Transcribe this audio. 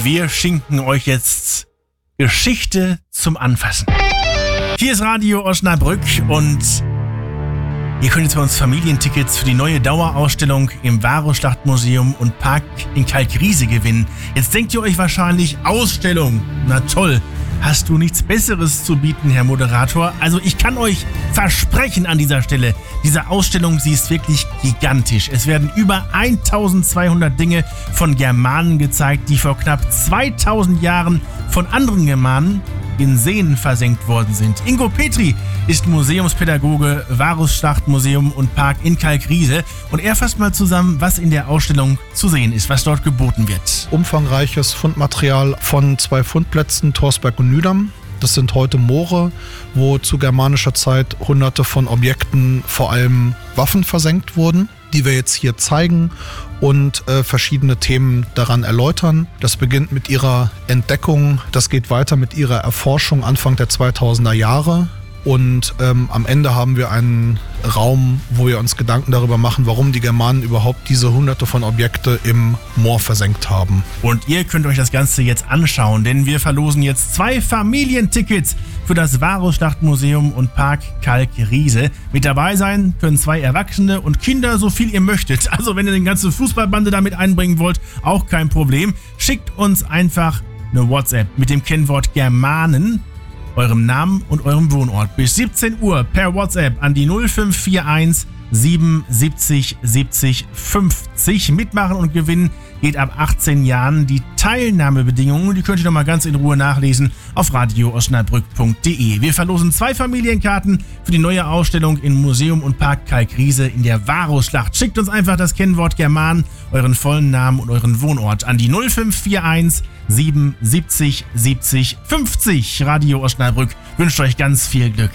Wir schinken euch jetzt Geschichte zum Anfassen. Hier ist Radio Osnabrück und ihr könnt jetzt bei uns Familientickets für die neue Dauerausstellung im Varusschlachtmuseum und Park in Kalkriese gewinnen. Jetzt denkt ihr euch wahrscheinlich, Ausstellung, na toll. Hast du nichts Besseres zu bieten, Herr Moderator? Also ich kann euch versprechen an dieser Stelle, diese Ausstellung, sie ist wirklich gigantisch. Es werden über 1200 Dinge von Germanen gezeigt, die vor knapp 2000 Jahren von anderen Germanen in Seen versenkt worden sind. Ingo Petri ist Museumspädagoge, Varusschlachtmuseum und Park in Kalkriese und er fasst mal zusammen, was in der Ausstellung zu sehen ist, was dort geboten wird. Umfangreiches Fundmaterial von 2 Fundplätzen, Torsberg und Nüdam. Das sind heute Moore, wo zu germanischer Zeit hunderte von Objekten, vor allem Waffen, versenkt wurden, die wir jetzt hier zeigen und verschiedene Themen daran erläutern. Das beginnt mit ihrer Entdeckung, das geht weiter mit ihrer Erforschung Anfang der 2000er Jahre. Und am Ende haben wir einen Raum, wo wir uns Gedanken darüber machen, warum die Germanen überhaupt diese hunderte von Objekte im Moor versenkt haben. Und ihr könnt euch das Ganze jetzt anschauen, denn wir verlosen jetzt 2 Familientickets für das Varusschlachtmuseum und Park Kalkriese. Mit dabei sein können 2 Erwachsene und Kinder, so viel ihr möchtet. Also wenn ihr den ganzen Fußballbande damit einbringen wollt, auch kein Problem. Schickt uns einfach eine WhatsApp mit dem Kennwort Germanen, eurem Namen und eurem Wohnort bis 17 Uhr per WhatsApp an die 0541 77 70 50. Mitmachen und gewinnen geht ab 18 Jahren. Die Teilnahmebedingungen, die könnt ihr noch mal ganz in Ruhe nachlesen auf radioosnabrück.de. Wir verlosen 2 Familienkarten für die neue Ausstellung in Museum und Park Kalkriese in der Varusschlacht. Schickt uns einfach das Kennwort German, euren vollen Namen und euren Wohnort an die 0541 77 70 50. Radio Osnabrück wünscht euch ganz viel Glück.